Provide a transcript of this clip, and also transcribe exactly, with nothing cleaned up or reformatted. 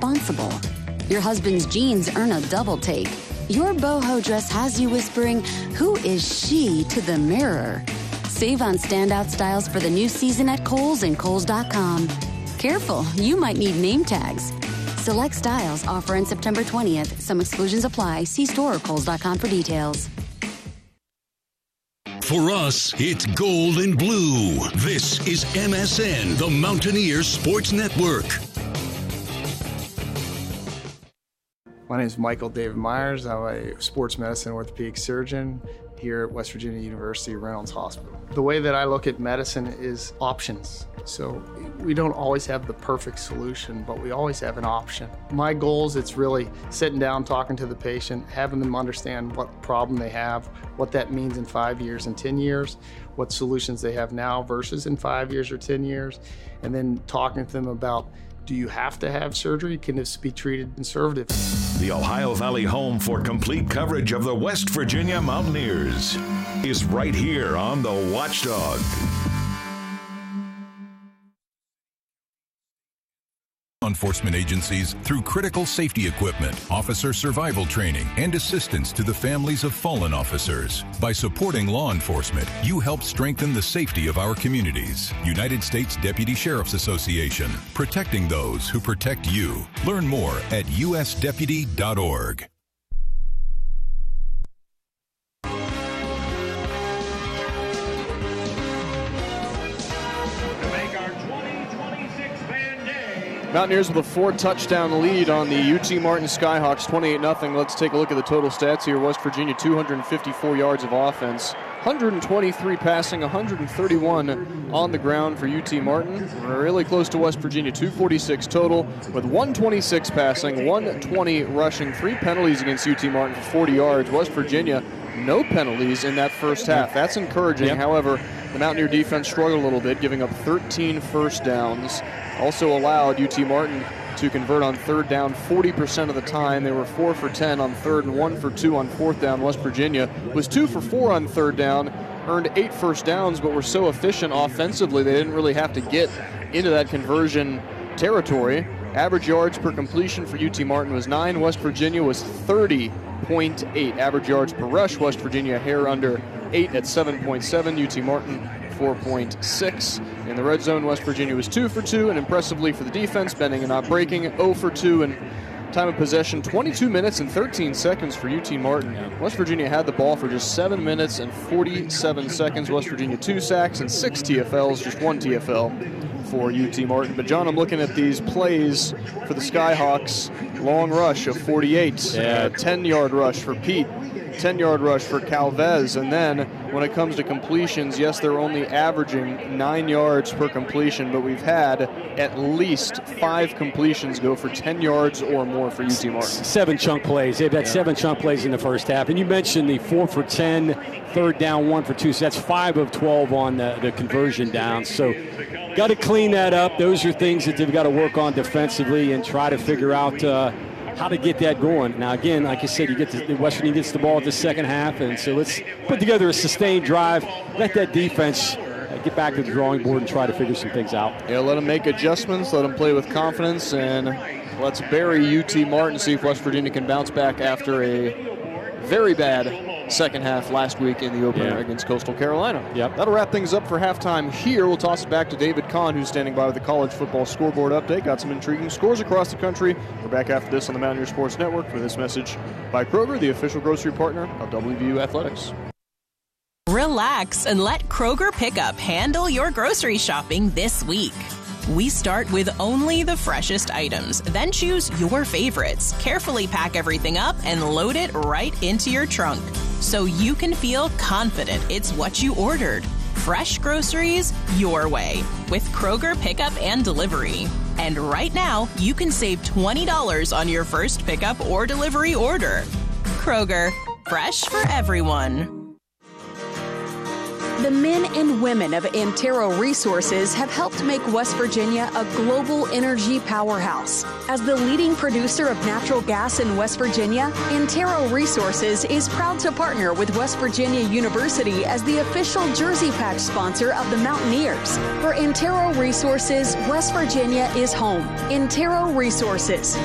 responsible. Your husband's jeans earn a double take. Your boho dress has you whispering, "Who is she?" to the mirror. Save on standout styles for the new season at Kohl's and Kohl's dot com. Careful, you might need name tags. Select styles offer on September twentieth. Some exclusions apply. See store or Kohl's dot com for details. For us, it's gold and blue. This is M S N, the Mountaineers Sports Network. My name is Michael David Myers. I'm a sports medicine orthopedic surgeon here at West Virginia University Reynolds Hospital. The way that I look at medicine is options. So we don't always have the perfect solution, but we always have an option. My goal is it's really sitting down, talking to the patient, having them understand what problem they have, what that means in five years and ten years, what solutions they have now versus in five years or ten years, and then talking to them about, do you have to have surgery? Can this be treated conservatively? The Ohio Valley home for complete coverage of the West Virginia Mountaineers is right here on the Watchdog. Law enforcement agencies through critical safety equipment, officer survival training, and assistance to the families of fallen officers. By supporting law enforcement, you help strengthen the safety of our communities. United States Deputy Sheriff's Association, protecting those who protect you. Learn more at U S deputy dot org. Mountaineers with a four-touchdown lead on the U T Martin Skyhawks, twenty-eight nothing. Let's take a look at the total stats here. West Virginia, two hundred fifty-four yards of offense, one hundred twenty-three passing, one hundred thirty-one on the ground for U T Martin. We're really close to West Virginia, two forty-six total, with one twenty-six passing, one twenty rushing, three penalties against U T Martin for forty yards. West Virginia, no penalties in that first half. That's encouraging. Yep. However, the Mountaineer defense struggled a little bit, giving up thirteen first downs. Also allowed U T Martin to convert on third down forty percent of the time. They were four for ten on third and one for two on fourth down. West Virginia was two for four on third down, earned eight first downs, but were so efficient offensively they didn't really have to get into that conversion territory. Average yards per completion for U T Martin was nine. West Virginia was thirty point eight. Average yards per rush, West Virginia a hair under eight at seven point seven. U T Martin four point six. In the red zone, West Virginia was two for two, and impressively for the defense, bending and not breaking, zero for two, and time of possession, twenty-two minutes and thirteen seconds for U T Martin. West Virginia had the ball for just seven minutes and forty-seven seconds. West Virginia two sacks and six T F Ls, just one T F L for U T Martin. But John, I'm looking at these plays for the Skyhawks. Long rush of forty-eight, yeah. ten-yard rush for Pete, ten-yard rush for Calvez, and then when it comes to completions, yes, they're only averaging nine yards per completion, but we've had at least five completions go for ten yards or more for U T Martin. Seven chunk plays. They've had yeah. seven chunk plays in the first half. And you mentioned the four for ten, third down, one for two. So that's five of twelve on the, the conversion downs. So got to clean that up. Those are things that they've got to work on defensively and try to figure out uh, how to get that going. Now, again, like I said, you get the, West Virginia gets the ball at the second half, and so let's put together a sustained drive, let that defense uh, get back to the drawing board and try to figure some things out. Yeah, let them make adjustments, let them play with confidence, and let's bury U T Martin, see if West Virginia can bounce back after a very bad second half last week in the opener yeah. against Coastal Carolina. Yep. That'll wrap things up for halftime here. We'll toss it back to David Kahn, who's standing by with the college football scoreboard update. Got some intriguing scores across the country. We're back after this on the Mountaineer Sports Network for this message by Kroger, the official grocery partner of W V U Athletics. Relax and let Kroger Pickup handle your grocery shopping this week. We start with only the freshest items, then choose your favorites, carefully pack everything up, and load it right into your trunk, so you can feel confident it's what you ordered. Fresh groceries your way with Kroger Pickup and Delivery. And right now, you can save twenty dollars on your first pickup or delivery order. Kroger, fresh for everyone. The men and women of Antero Resources have helped make West Virginia a global energy powerhouse. As the leading producer of natural gas in West Virginia, Antero Resources is proud to partner with West Virginia University as the official jersey patch sponsor of the Mountaineers. For Antero Resources, West Virginia is home. Antero Resources.